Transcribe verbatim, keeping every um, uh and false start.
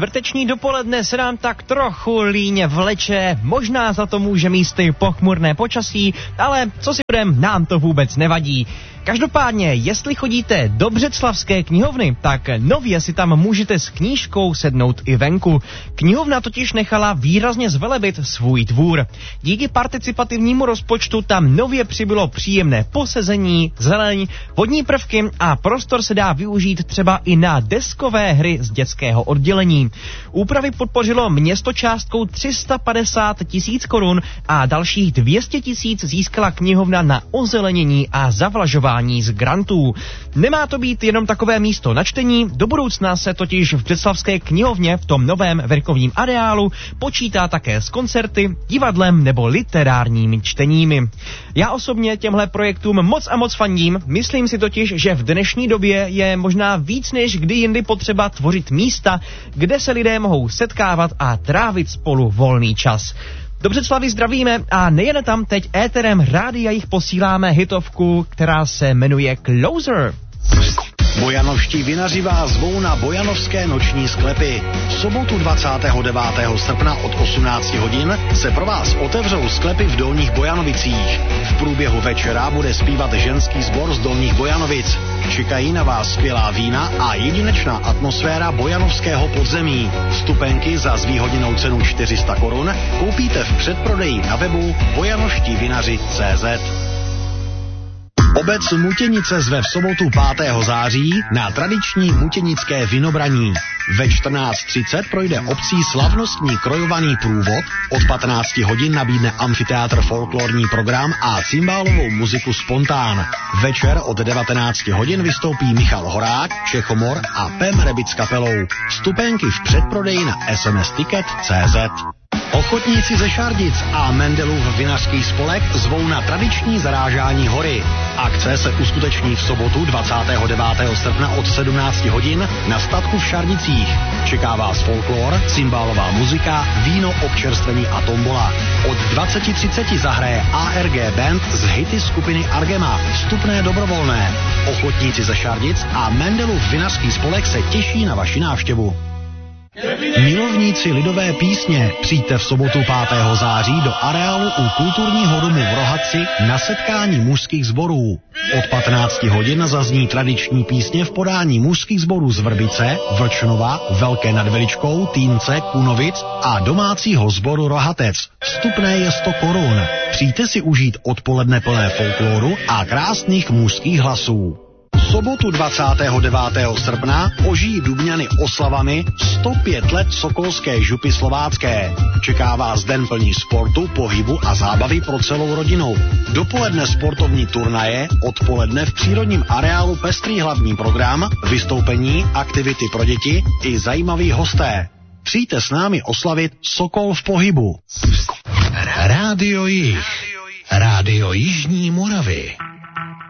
Čtvrteční dopoledne se nám tak trochu líně vleče, možná za to může místy pochmurné počasí, ale co si budem, nám to vůbec nevadí. Každopádně, jestli chodíte do Břeclavské knihovny, tak nově si tam můžete s knížkou sednout i venku. Knihovna totiž nechala výrazně zvelebit svůj dvůr. Díky participativnímu rozpočtu tam nově přibylo příjemné posezení, zeleň, vodní prvky a prostor se dá využít třeba i na deskové hry z dětského oddělení. Úpravy podpořilo město částkou tři sta padesát tisíc korun a dalších dvě stě tisíc získala knihovna na ozelenění a zavlažování z grantů. Nemá to být jenom takové místo na čtení, do budoucna se totiž v Břeclavské knihovně v tom novém venkovním areálu počítá také s koncerty, divadlem nebo literárními čteními. Já osobně těmhle projektům moc a moc fandím, myslím si totiž, že v dnešní době je možná víc než kdy jindy potřeba tvořit místa, kde se lidé mohou setkávat a trávit spolu volný čas. Do Břeclavy zdravíme a nejen tam teď éterem rádia jich posíláme hitovku, která se jmenuje Closer. Bojanovští vinaři vás zvou na bojanovské noční sklepy. V sobotu dvacátého devátého srpna od osmnácti hodin se pro vás otevřou sklepy v Dolních Bojanovicích. V průběhu večera bude zpívat ženský sbor z Dolních Bojanovic. Čekají na vás skvělá vína a jedinečná atmosféra bojanovského podzemí. Vstupenky za zvýhodněnou cenu čtyři sta korun koupíte v předprodeji na webu bojanovští vinaři tečka cé zet. Obec Mutěnice zve v sobotu pátého září na tradiční mutěnické vinobraní. Ve čtrnáct třicet projde obcí slavnostní krojovaný průvod, od patnácti hodin nabídne amfiteátr folklorní program a cymbálovou muziku Spontán. Večer od devatenácti hodin vystoupí Michal Horák, Čechomor a Pem Rebic s kapelou. Vstupenky v předprodeji na es em es ticket tečka cé zet. Ochotníci ze Šardic a Mendelův vinařský spolek zvou na tradiční zarážání hory. Akce se uskuteční v sobotu dvacátého devátého srpna od sedmnácti hodin na statku v Šardicích. Čeká vás folklor, cymbálová muzika, víno, občerstvení a tombola. Od dvaceti třiceti zahraje á er gé Band z hity skupiny Argema. Vstupné dobrovolné. Ochotníci ze Šardic a Mendelův vinařský spolek se těší na vaši návštěvu. Milovníci lidové písně, přijďte v sobotu pátého září do areálu u kulturního domu v Rohatci na setkání mužských sborů. Od patnácti hodin zazní tradiční písně v podání mužských sborů z Vrbice, Vlčnova, Velké nad Veličkou, Týnce, Kunovic a domácího sboru Rohatec. Vstupné je sto korun. Přijďte si užít odpoledne plné folkloru a krásných mužských hlasů. V sobotu dvacátého devátého srpna ožijí Dubňany oslavami sto pět let Sokolské župy slovácké. Čeká vás den plný sportu, pohybu a zábavy pro celou rodinu. Dopoledne sportovní turnaje, odpoledne v přírodním areálu pestrý hlavní program, vystoupení, aktivity pro děti i zajímaví hosté. Přijďte s námi oslavit Sokol v pohybu. Rádio Jih. Rádio Jižní Moravy.